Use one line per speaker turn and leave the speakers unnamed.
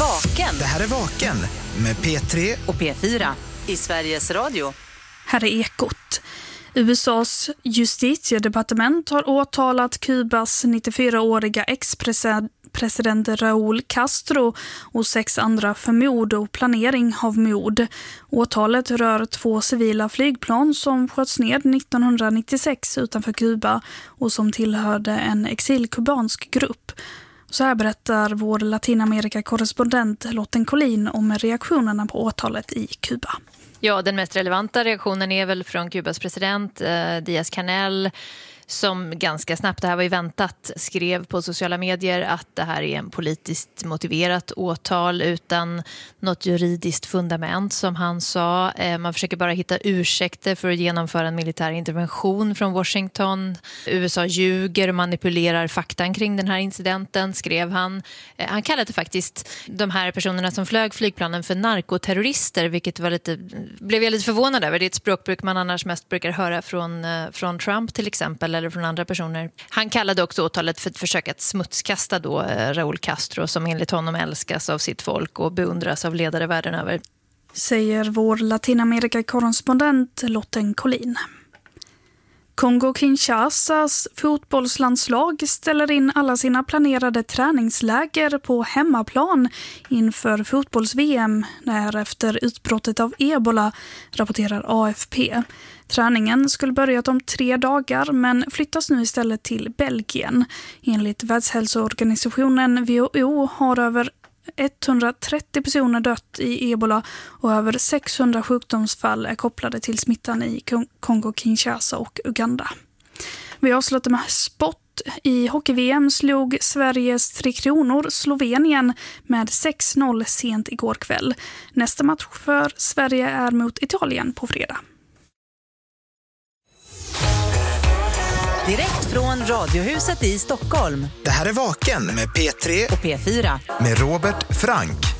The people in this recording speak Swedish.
Vaken.
Det här är Vaken med P3
och P4 i Sveriges Radio.
Här är Ekot. USAs justitiedepartement har åtalat Kubas 94-åriga ex-president Raúl Castro och 6 andra för mord och planering av mord. Åtalet rör 2 civila flygplan som sköts ned 1996 utanför Kuba och som tillhörde en exilkubansk grupp. Så här berättar vår Latinamerika-korrespondent Lotten Collin om reaktionerna på åtalet i Kuba.
Ja, den mest relevanta reaktionen är väl från Kubas president Díaz-Canel, som ganska snabbt, det här var ju väntat, skrev på sociala medier att det här är en politiskt motiverat åtal utan något juridiskt fundament, som han sa. Man försöker bara hitta ursäkter för att genomföra en militär intervention från Washington. USA ljuger och manipulerar faktan kring den här incidenten, skrev han. Han kallade faktiskt de här personerna som flög flygplanen för narkoterrorister, vilket blev jag lite förvånad över. Det är ett språkbruk man annars mest brukar höra från Trump till exempel, eller från andra personer. Han kallade också åtalet för ett försök att smutskasta då Raúl Castro, som enligt honom älskas av sitt folk och beundras av ledare världen över.
Säger vår Latinamerika-korrespondent Lotten Collin. Kongo-Kinshasas fotbollslandslag ställer in alla sina planerade träningsläger på hemmaplan inför fotbolls-VM efter utbrottet av Ebola, rapporterar AFP. Träningen skulle börjat om 3 dagar men flyttas nu istället till Belgien. Enligt Världshälsoorganisationen WHO har över 130 personer dött i Ebola och över 600 sjukdomsfall är kopplade till smittan i Kongo-Kinshasa och Uganda. Vi avslutar med sport. I hockey-VM slog Sveriges 3 Kronor Slovenien med 6-0 sent igår kväll. Nästa match för Sverige är mot Italien på fredag.
Direkt från Radiohuset i Stockholm.
Det här är Vaken med P3
och P4
med Robert Frank.